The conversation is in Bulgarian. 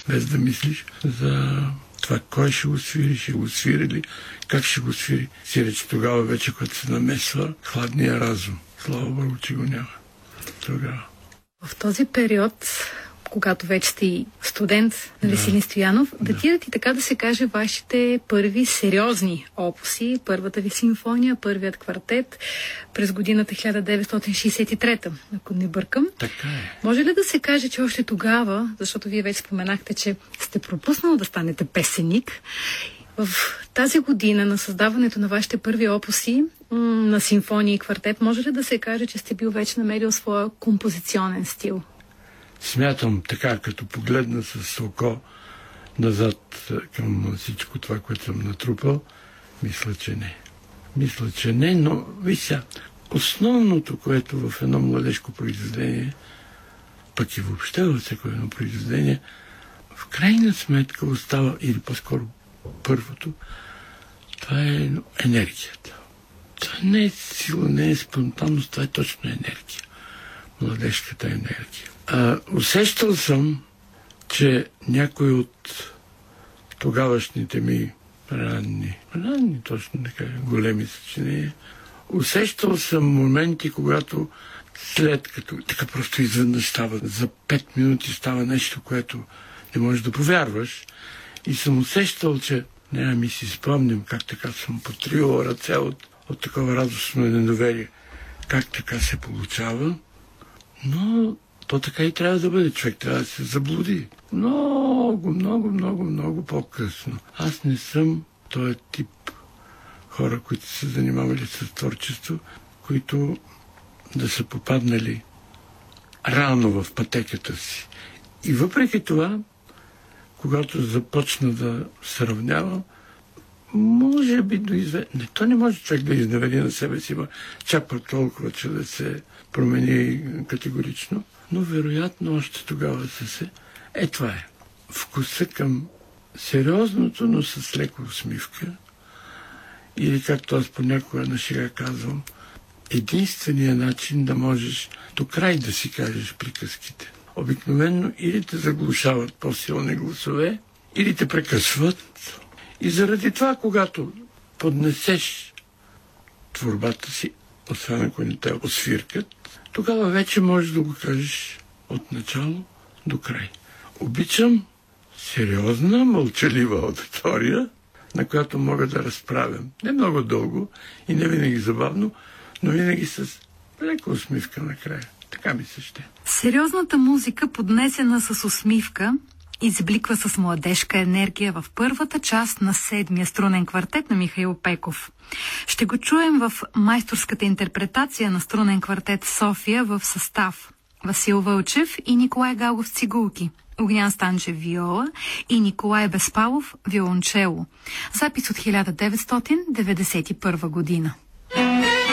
без да мислиш за това кой ще го свири ли, как ще го свири. Сиреч тогава вече, като се намесва хладния разум. Слава Богу, че го няма тогава. В този период, когато вече сте и студент на Веселин Стоянов, датират и така да се каже вашите първи сериозни опуси, първата ви симфония, първият квартет през годината 1963, ако не бъркам. Така е. Може ли да се каже, че още тогава, защото вие вече споменахте, че сте пропуснал да станете песеник, в тази година на създаването на вашите първи опуси на симфония и квартет, може ли да се каже, че сте бил вече намерил своя композиционен стил? Смятам така, като погледна с око назад към всичко това, което съм натрупал, мисля, че не, но вися, основното, което в едно младежко произведение, пък и въобще във всяко едно произведение, в крайна сметка остава, или по-скоро първото, това е енергията. Това не е сила, не е спонтанност, това е точно енергия. Младежката енергия. Усещал съм, че някой от тогавашните ми ранни, точно така, големи съчинения, усещал съм моменти, когато след като така просто изведнъж става, за 5 минути става нещо, което не можеш да повярваш. И съм усещал, че няма ми си спомням как така съм потривал ръце от такова радостно недоверие. Как така се получава? Но то така и трябва да бъде. Човек трябва да се заблуди. Много по-късно. Аз не съм този тип хора, които са занимавали с творчество, които да са попаднали рано в пътеката си. И въпреки това, когато започна да сравнявам, може би не, то не може човек да изневеди на себе си, чак пък толкова, че да се промени категорично, но вероятно още тогава това е. Вкуса към сериозното, но с леко усмивка, или както аз понякога на шега казвам, единственият начин да можеш до край да си кажеш приказките. Обикновено или те заглушават по-силни гласове, или те прекъсват. И заради това, когато поднесеш творбата си, освен ако не те освиркат, тогава вече можеш да го кажеш от начало до край. Обичам сериозна, мълчалива аудитория, на която мога да разправям. Не много дълго и не винаги забавно, но винаги с лека усмивка накрая. Така ми се ще. Сериозната музика, поднесена с усмивка, избликва с младежка енергия в първата част на 7-я струнен квартет на Михаил Пеков. Ще го чуем в майсторската интерпретация на струнен квартет София в състав Васил Вълчев и Николай Галов цигулки, Огнян Станчев виола и Николай Безпалов виолончело. Запис от 1991 година.